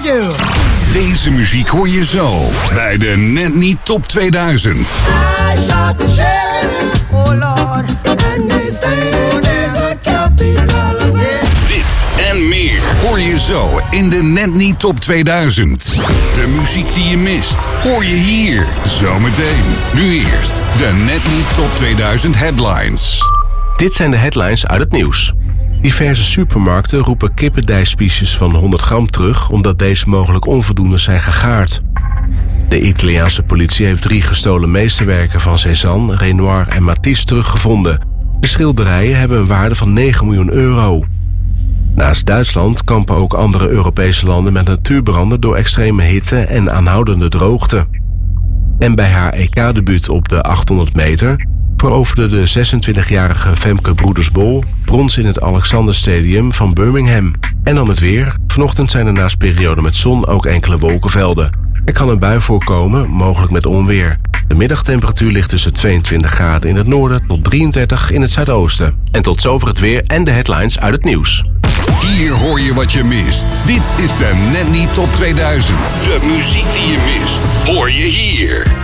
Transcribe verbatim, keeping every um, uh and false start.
you. Deze muziek hoor je zo bij de Net Niet Top tweeduizend. I shot the sheriff, oh Lord, and they say there's a capital of it. Dit en meer hoor je zo in de Net Niet Top tweeduizend. De muziek die je mist, hoor je hier zometeen. Nu eerst de Net Niet Top tweeduizend headlines. Dit zijn de headlines uit het nieuws. Diverse supermarkten roepen kippendijspiesjes van honderd gram terug omdat deze mogelijk onvoldoende zijn gegaard. De Italiaanse politie heeft drie gestolen meesterwerken van Cézanne, Renoir en Matisse teruggevonden. De schilderijen hebben een waarde van negen miljoen euro. Naast Duitsland kampen ook andere Europese landen met natuurbranden door extreme hitte en aanhoudende droogte. En bij haar E K-debuut op de achthonderd meter veroverde de zesentwintigjarige Femke Broeders-Bol brons in het Alexander Stadium van Birmingham. En dan het weer. Vanochtend zijn er naast perioden met zon ook enkele wolkenvelden. Er kan een bui voorkomen, mogelijk met onweer. De middagtemperatuur ligt tussen tweeëntwintig graden in het noorden tot drieëndertig in het zuidoosten. En tot zover het weer en de headlines uit het nieuws. Hier hoor je wat je mist. Dit is de Net Niet Top tweeduizend. De muziek die je mist, hoor je hier.